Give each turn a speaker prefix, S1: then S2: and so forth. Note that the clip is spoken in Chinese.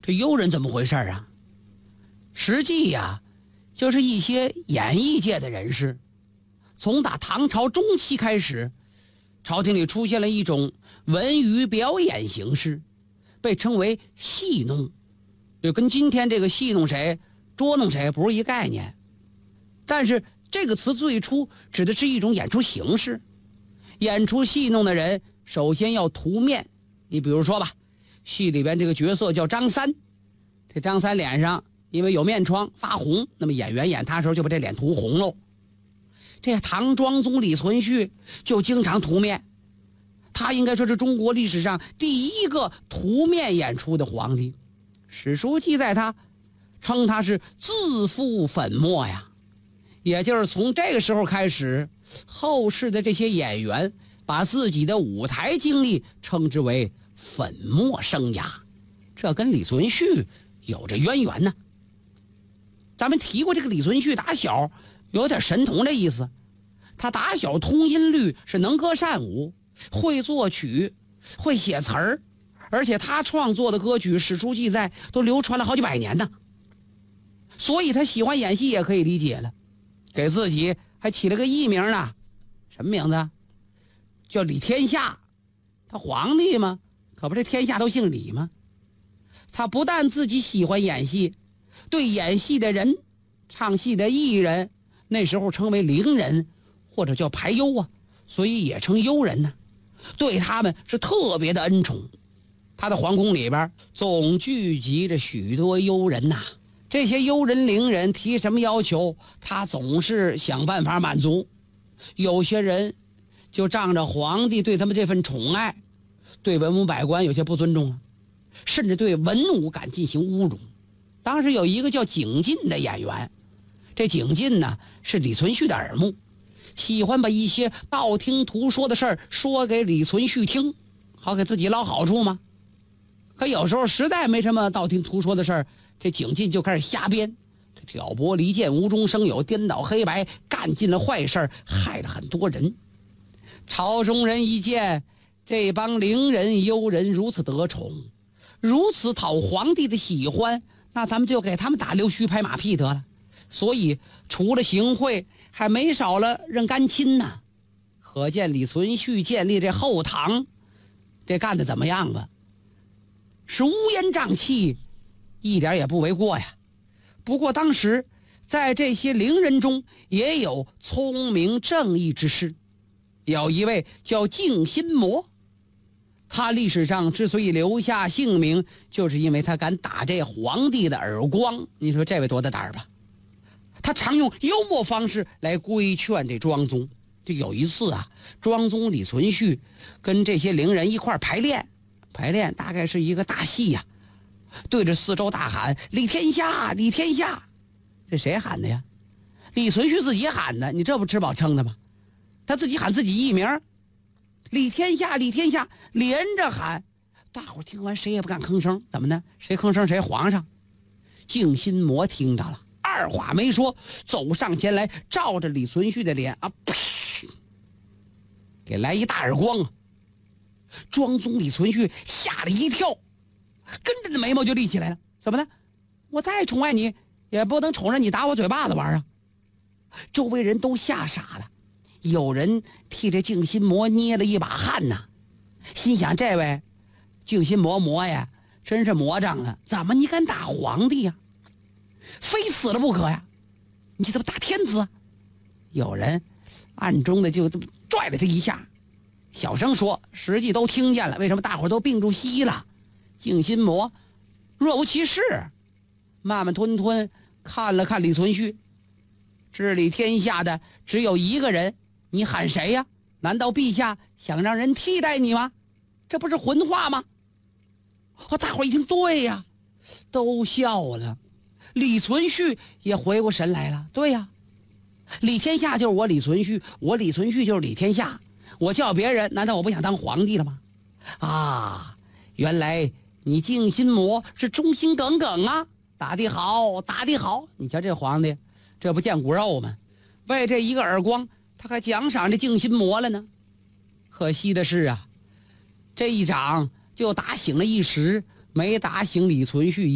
S1: 这幽人怎么回事啊？实际呀，就是一些演艺界的人士，从打唐朝中期开始，朝廷里出现了一种文娱表演形式，被称为戏弄，就跟今天这个戏弄谁捉弄谁不是一概念。但是这个词最初指的是一种演出形式，演出戏弄的人首先要涂面。你比如说吧，戏里边这个角色叫张三，这张三脸上因为有面疮发红，那么演员演他的时候就把这脸涂红喽。这唐庄宗李存勖就经常涂面，他应该说是中国历史上第一个涂面演出的皇帝。史书记载他称他是自负粉墨呀，也就是从这个时候开始，后世的这些演员把自己的舞台经历称之为粉墨生涯，这跟李存勖有着渊源呢。咱们提过这个李存勖打小有点神童的意思，他打小通音律，是能歌善舞，会作曲，会写词儿，而且他创作的歌曲史书记载都流传了好几百年呢。所以他喜欢演戏也可以理解了，给自己还起了个艺名呢。什么名字？叫李天下。他皇帝嘛，可不这天下都姓李吗？他不但自己喜欢演戏，对演戏的人、唱戏的艺人，那时候称为伶人或者叫排幽啊，所以也称幽人呢。对他们是特别的恩宠。他的皇宫里边总聚集着许多幽人呐，这些幽人伶人提什么要求，他总是想办法满足。有些人就仗着皇帝对他们这份宠爱，对文武百官有些不尊重了，甚至对文武敢进行侮辱。当时有一个叫景进的演员，这景进呢是李存勖的耳目，喜欢把一些道听途说的事儿说给李存勖听，好给自己捞好处嘛。可有时候实在没什么道听途说的事儿，这景进就开始瞎编，挑拨离间、无中生有、颠倒黑白，干尽了坏事，害了很多人。朝中人一见这帮伶人幽人如此得宠，如此讨皇帝的喜欢，那咱们就给他们打溜须拍马屁得了。所以除了行贿，还没少了认干亲呢。可见李存勖建立这后唐，这干得怎么样吧？是乌烟瘴气，一点也不为过呀。不过当时在这些伶人中也有聪明正义之士，有一位叫静心魔，他历史上之所以留下姓名，就是因为他敢打这皇帝的耳光。你说这位多大胆吧？他常用幽默方式来规劝这庄宗。就有一次啊，庄宗李存勖跟这些伶人一块排练大概是一个大戏呀，对着四周大喊李天下李天下。这谁喊的呀？李存勖自己喊的，你这不吃饱撑的吗？他自己喊自己艺名，李天下李天下，连着喊，大伙听完谁也不敢吭声。怎么呢？谁吭声谁皇上。静心魔听着了，二话没说，走上前来，照着李存勖的脸啊，噗，给来一大耳光。庄宗李存勖吓了一跳，跟着的眉毛就立起来了。怎么呢？我再宠爱你，也不能宠着你打我嘴巴子玩啊！周围人都吓傻了，有人替这静心魔捏了一把汗呐，心想这位静心魔呀，真是魔障了，怎么你敢打皇帝呀？非死了不可呀！你怎么打天子啊？有人暗中的就这么拽了他一下，小声说，实际都听见了。为什么大伙都屏住息了？静心魔若无其事，慢慢吞吞看了看李存勖，治理天下的只有一个人，你喊谁呀？难道陛下想让人替代你吗？这不是混话吗？大伙一听，对呀，都笑了。李存勖也回过神来了，对呀，李天下就是我李存勖，我李存勖就是李天下，我叫别人，难道我不想当皇帝了吗？啊，原来你静心魔是忠心耿耿啊，打得好打得好。你瞧这皇帝，这不见骨肉吗？为这一个耳光，他还奖赏这静心魔了呢。可惜的是啊，这一掌就打醒了一时，没打醒李存勖